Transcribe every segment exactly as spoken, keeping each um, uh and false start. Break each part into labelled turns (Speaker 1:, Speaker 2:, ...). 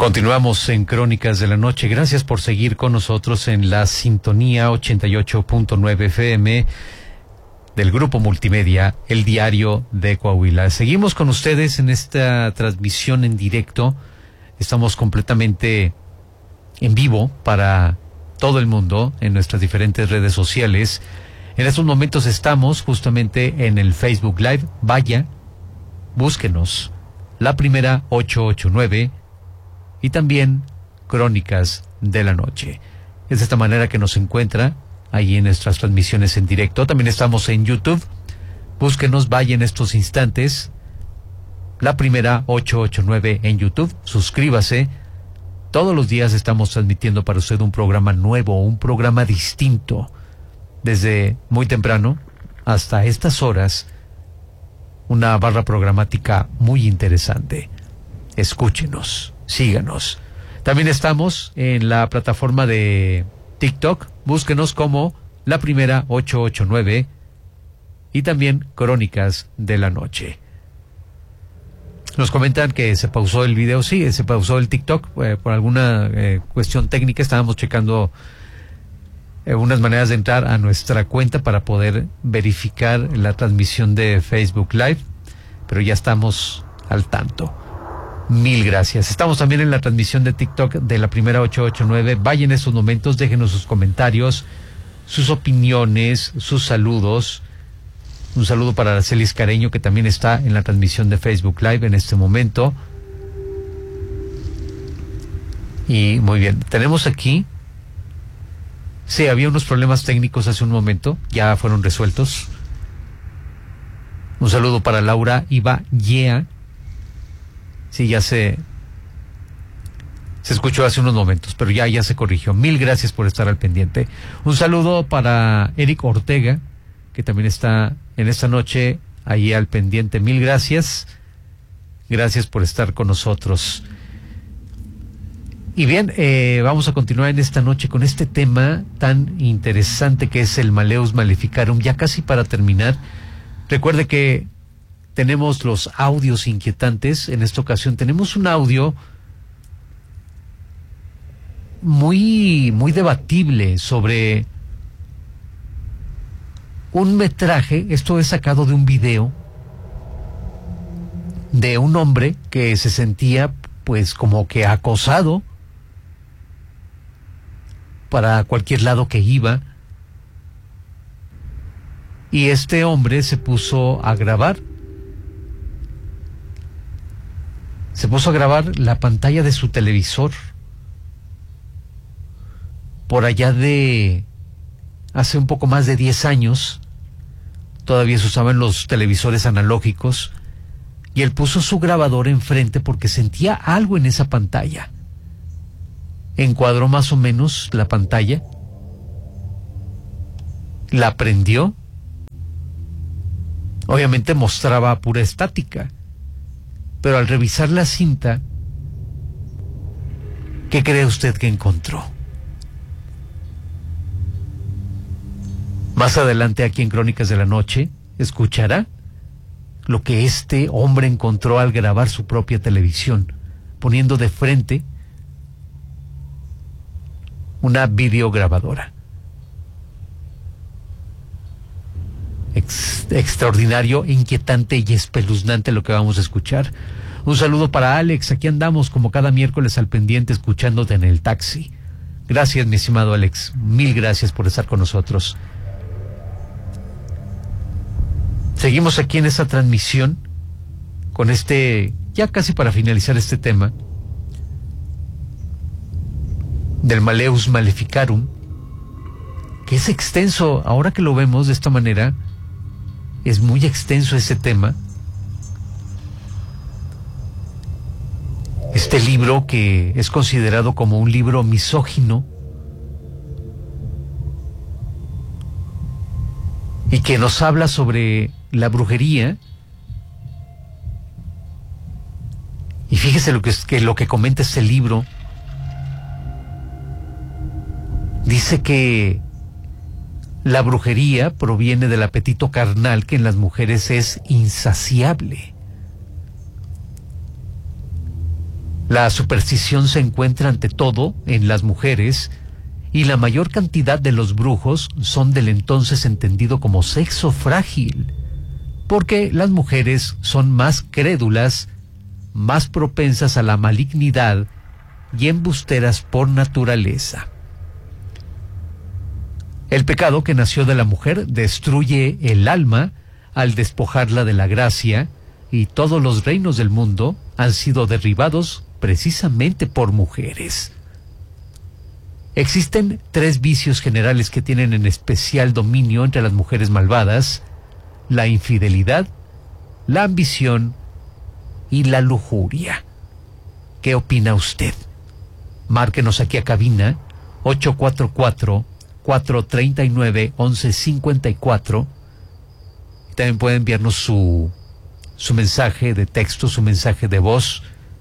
Speaker 1: Continuamos en Crónicas de la Noche. Gracias por seguir con nosotros en la sintonía ochenta y ocho punto nueve F M del Grupo Multimedia, El Diario de Coahuila. Seguimos con ustedes en esta transmisión en directo. Estamos completamente en vivo para todo el mundo en nuestras diferentes redes sociales. En estos momentos estamos justamente en el Facebook Live. Vaya, búsquenos, La Primera ochocientos ochenta y nueve y también Crónicas de la Noche. Es de esta manera que nos encuentra ahí en nuestras transmisiones en directo. También estamos en YouTube. Búsquenos, vaya en estos instantes, La Primera ochocientos ochenta y nueve en YouTube. Suscríbase. Todos los días estamos transmitiendo para usted un programa nuevo, un programa distinto. Desde muy temprano hasta estas horas, una barra programática muy interesante. Escúchenos, síganos. También estamos en la plataforma de TikTok. Búsquenos como La Primera ochocientos ochenta y nueve y también Crónicas de la Noche. Nos comentan que se pausó el video. Sí, se pausó el TikTok eh, por alguna eh, cuestión técnica. Estábamos checando eh, unas maneras de entrar a nuestra cuenta para poder verificar la transmisión de Facebook Live, pero ya estamos al tanto. Mil gracias. Estamos también en la transmisión de TikTok de La Primera ochocientos ochenta y nueve. Vaya en estos momentos, déjenos sus comentarios, sus opiniones, sus saludos. Un saludo para Araceli Careño, que también está en la transmisión de Facebook Live en este momento. Y muy bien, tenemos aquí... Sí, había unos problemas técnicos hace un momento, ya fueron resueltos. Un saludo para Laura Iba Yea. Sí, ya se... Se escuchó hace unos momentos, pero ya, ya se corrigió. Mil gracias por estar al pendiente. Un saludo para Eric Ortega, que también está en esta noche ahí al pendiente. Mil gracias. Gracias por estar con nosotros. Y bien, eh, vamos a continuar en esta noche con este tema tan interesante que es el Malleus Maleficarum. Ya casi para terminar, recuerde que tenemos los audios inquietantes. En esta ocasión tenemos un audio muy, muy debatible sobre un metraje. Esto es sacado de un video de un hombre que se sentía pues como que acosado para cualquier lado que iba, y este hombre se puso a grabar se puso a grabar la pantalla de su televisor por allá de hace un poco más de diez años. Todavía se usaban los televisores analógicos, y él puso su grabador enfrente porque sentía algo en esa pantalla. Encuadró más o menos la pantalla, la prendió. Obviamente mostraba pura estática, pero al revisar la cinta, ¿qué cree usted que encontró? Más adelante, aquí en Crónicas de la Noche, escuchará lo que este hombre encontró al grabar su propia televisión, poniendo de frente una videograbadora. Ex- extraordinario, inquietante y espeluznante lo que vamos a escuchar. Un saludo para Alex. Aquí andamos como cada miércoles al pendiente, escuchándote en el taxi. Gracias, mi estimado Alex. Mil gracias por estar con nosotros. Seguimos aquí en esta transmisión con este, ya casi para finalizar este tema, del Malleus Maleficarum, que es extenso. Ahora que lo vemos de esta manera, es muy extenso ese tema. Este libro, que es considerado como un libro misógino y que nos habla sobre la brujería. Y fíjese lo que, es, que lo que comenta este libro. Dice que la brujería proviene del apetito carnal, que en las mujeres es insaciable. La superstición se encuentra ante todo en las mujeres, y la mayor cantidad de los brujos son del entonces entendido como sexo frágil, porque las mujeres son más crédulas, más propensas a la malignidad y embusteras por naturaleza. El pecado que nació de la mujer destruye el alma al despojarla de la gracia, y todos los reinos del mundo han sido derribados precisamente por mujeres. Existen tres vicios generales que tienen en especial dominio entre las mujeres malvadas: la infidelidad, la ambición y la lujuria. ¿Qué opina usted? Márquenos aquí a cabina ocho cuatro cuatro, cuatro tres nueve, once cincuenta y cuatro. También puede enviarnos su, su mensaje de texto, su mensaje de voz,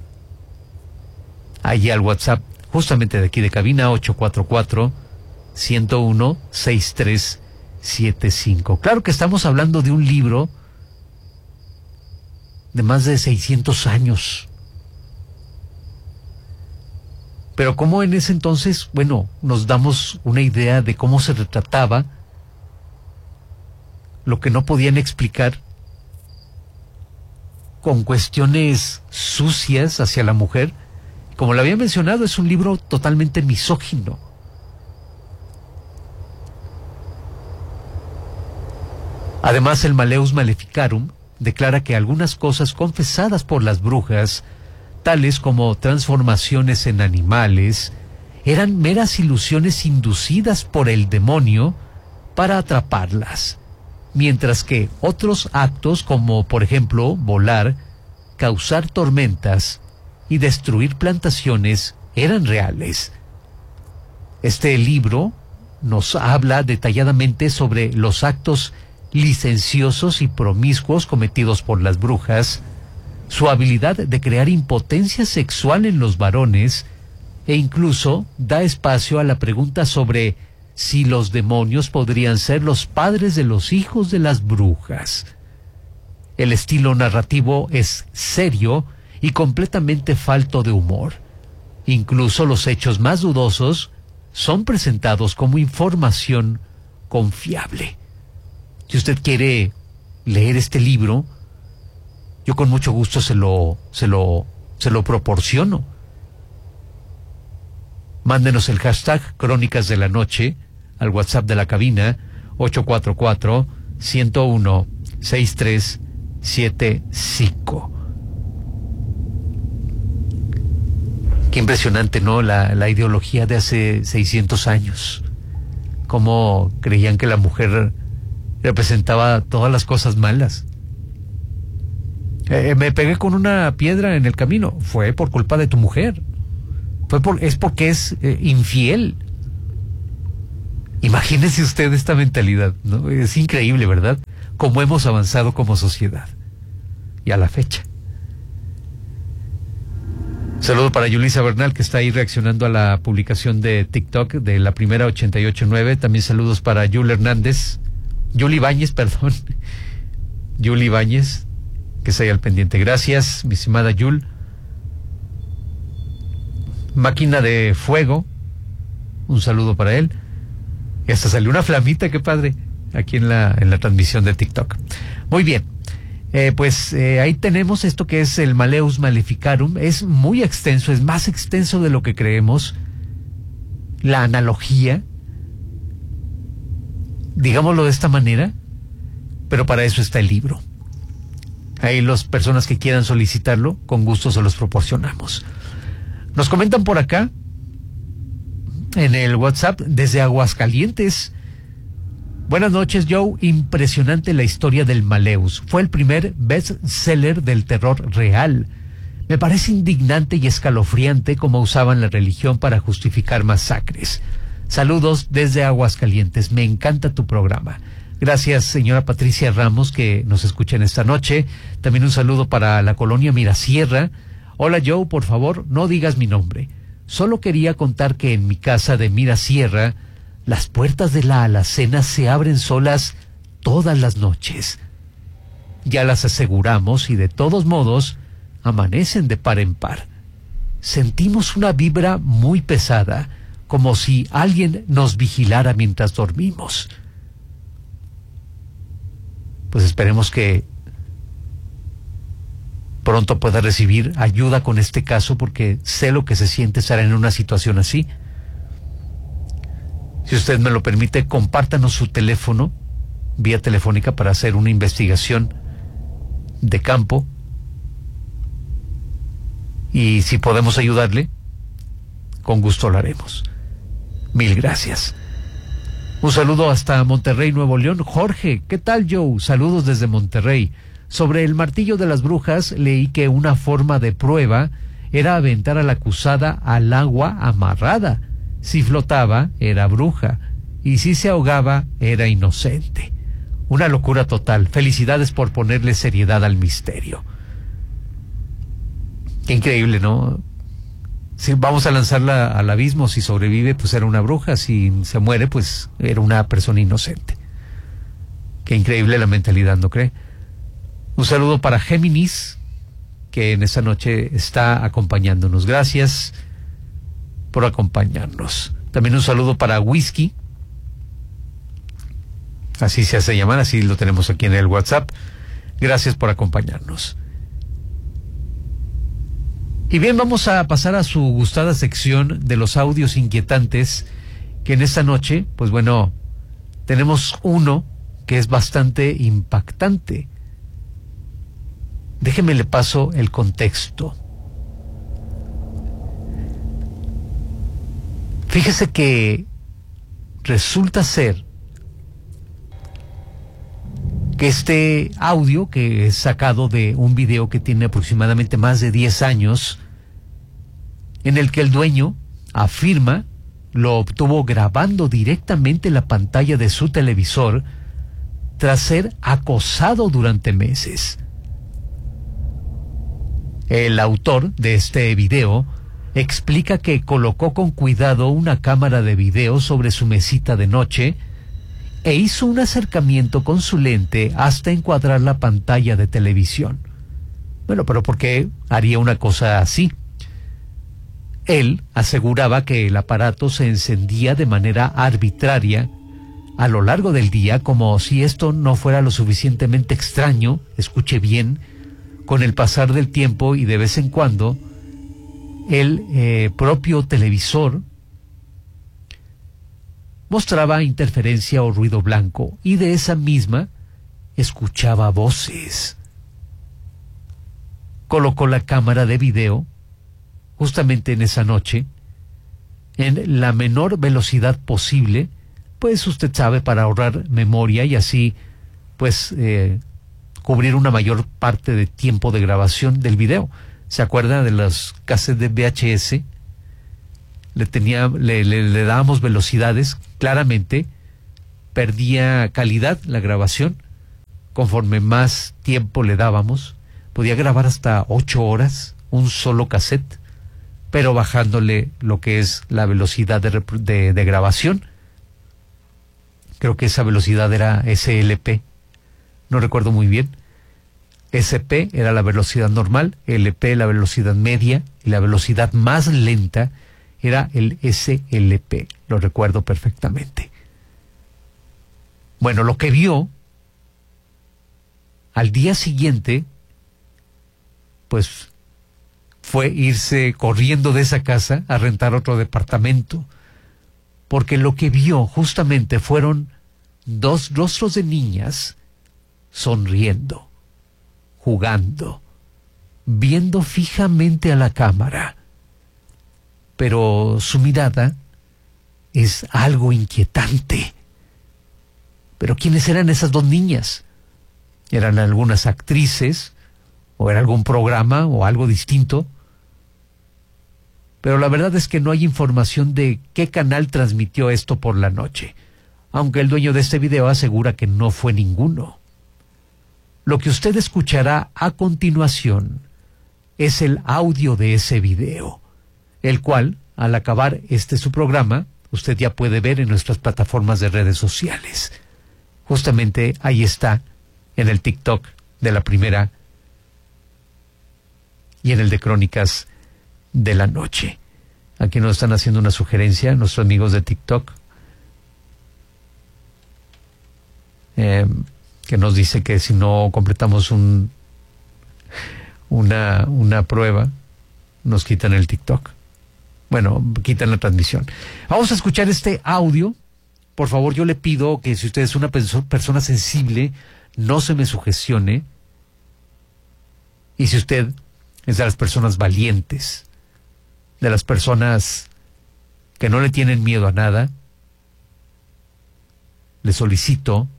Speaker 1: allí al WhatsApp, justamente de aquí de cabina, ocho cuatro cuatro, uno cero uno, seis tres siete cinco. Claro que estamos hablando de un libro de más de seiscientos años. Pero cómo en ese entonces, bueno, nos damos una idea de cómo se retrataba lo que no podían explicar con cuestiones sucias hacia la mujer. Como lo había mencionado, es un libro totalmente misógino. Además, el Malleus Maleficarum declara que algunas cosas confesadas por las brujas, tales como transformaciones en animales, eran meras ilusiones inducidas por el demonio para atraparlas, mientras que otros actos, como por ejemplo volar, causar tormentas y destruir plantaciones, eran reales. Este libro nos habla detalladamente sobre los actos licenciosos y promiscuos cometidos por las brujas, su habilidad de crear impotencia sexual en los varones, e incluso da espacio a la pregunta sobre si los demonios podrían ser los padres de los hijos de las brujas. El estilo narrativo es serio y completamente falto de humor. Incluso los hechos más dudosos son presentados como información confiable. Si usted quiere leer este libro, yo con mucho gusto se lo, se lo, se lo proporciono. Mándenos el hashtag Crónicas de la Noche al WhatsApp de la cabina ocho cuatro cuatro, uno cero uno, seis tres siete cinco. Qué impresionante, ¿no? La, la ideología de hace seiscientos años. Cómo creían que la mujer representaba todas las cosas malas. Eh, me pegué con una piedra en el camino. Fue por culpa de tu mujer. Fue por, es porque es eh, infiel. Imagínese usted esta mentalidad, ¿no? Es increíble, ¿verdad? Cómo hemos avanzado como sociedad. Y a la fecha. Saludo para Yulisa Bernal, que está ahí reaccionando a la publicación de TikTok de la primera ochenta y ocho punto nueve. También saludos para Yul Hernández. Yuli Ibáñez, perdón. Yuli Ibáñez, que está ahí al pendiente. Gracias, mi estimada Yul. Máquina de Fuego, un saludo para él. Y hasta salió una flamita, qué padre, aquí en la, en la transmisión de TikTok. Muy bien, eh, pues eh, ahí tenemos esto que es el Malleus Maleficarum. Es muy extenso, es más extenso de lo que creemos. La analogía, digámoslo de esta manera, pero para eso está el libro. Ahí las personas que quieran solicitarlo, con gusto se los proporcionamos. Nos comentan por acá, en el WhatsApp, desde Aguascalientes. Buenas noches, Joe. Impresionante la historia del Malleus. Fue el primer bestseller del terror real. Me parece indignante y escalofriante cómo usaban la religión para justificar masacres. Saludos desde Aguascalientes. Me encanta tu programa. Gracias, señora Patricia Ramos, que nos escucha en esta noche. También un saludo para la colonia Mirasierra. Hola, Joe, por favor, no digas mi nombre. Solo quería contar que en mi casa de Mirasierra, las puertas de la alacena se abren solas todas las noches. Ya las aseguramos y de todos modos amanecen de par en par. sentimos una vibra muy pesada, como si alguien nos vigilara mientras dormimos. Pues esperemos que pronto pueda recibir ayuda con este caso, porque sé lo que se siente estar en una situación así. Si usted me lo permite, compártanos su teléfono vía telefónica para hacer una investigación de campo, y si podemos ayudarle, con gusto lo haremos. Mil gracias. Un saludo hasta Monterrey, Nuevo León. Jorge, ¿qué tal, Joe? Saludos desde Monterrey. Sobre el martillo de las brujas, leí que una forma de prueba era aventar a la acusada al agua amarrada. Si flotaba, era bruja, y si se ahogaba, era inocente. Una locura total. Felicidades por ponerle seriedad al misterio. Qué increíble, ¿no? Si vamos a lanzarla al abismo, si sobrevive, pues era una bruja; si se muere, pues era una persona inocente. Qué increíble la mentalidad, ¿no cree? Un saludo para Géminis, que en esta noche está acompañándonos. Gracias por acompañarnos. También un saludo para Whisky, así se hace llamar, así lo tenemos aquí en el WhatsApp. Gracias por acompañarnos. Y bien, vamos a pasar a su gustada sección de los audios inquietantes, que en esta noche, pues bueno, tenemos uno que es bastante impactante. Déjeme le paso el contexto. Fíjese que resulta ser que este audio, que es sacado de un video que tiene aproximadamente más de diez años, en el que el dueño afirma lo obtuvo grabando directamente la pantalla de su televisor tras ser acosado durante meses. El autor de este video explica que colocó con cuidado una cámara de video sobre su mesita de noche e hizo un acercamiento con su lente hasta encuadrar la pantalla de televisión. Bueno, pero ¿por qué haría una cosa así? Él aseguraba que el aparato se encendía de manera arbitraria a lo largo del día, como si esto no fuera lo suficientemente extraño, escuche bien, con el pasar del tiempo, y de vez en cuando el eh, propio televisor mostraba interferencia o ruido blanco, y de esa misma escuchaba voces. Colocó la cámara de video justamente en esa noche en la menor velocidad posible, pues usted sabe, para ahorrar memoria y así pues eh, cubrir una mayor parte de tiempo de grabación del video. ¿Se acuerda de los cassettes de V H S? Le, tenía, le, le, le dábamos velocidades, claramente perdía calidad la grabación conforme más tiempo le dábamos. Podía grabar hasta ocho horas un solo cassette, pero bajándole lo que es la velocidad de, de, de grabación. Creo que esa velocidad era S L P, no recuerdo muy bien. S P era la velocidad normal, L P la velocidad media, y la velocidad más lenta era el S L P, lo recuerdo perfectamente. Bueno, lo que vio al día siguiente, pues fue irse corriendo de esa casa a rentar otro departamento, porque lo que vio justamente fueron dos rostros de niñas sonriendo, jugando, viendo fijamente a la cámara. Pero su mirada es algo inquietante. ¿Pero quiénes eran esas dos niñas? ¿Eran algunas actrices? ¿O era algún programa o algo distinto? Pero la verdad es que no hay información de qué canal transmitió esto por la noche, aunque el dueño de este video asegura que no fue ninguno. Lo que usted escuchará a continuación es el audio de ese video, el cual, al acabar este su programa, usted ya puede ver en nuestras plataformas de redes sociales. Justamente ahí está, en el TikTok de La Primera y en el de Crónicas de la noche. Aquí nos están haciendo una sugerencia nuestros amigos de TikTok, eh, que nos dice que si no completamos un una, una prueba, nos quitan el TikTok. Bueno, quitan la transmisión. Vamos a escuchar este audio. Por favor, yo le pido que si usted es una perso- persona sensible, no se me sugestione. Y si usted es de las personas valientes, de las personas que no le tienen miedo a nada, le solicito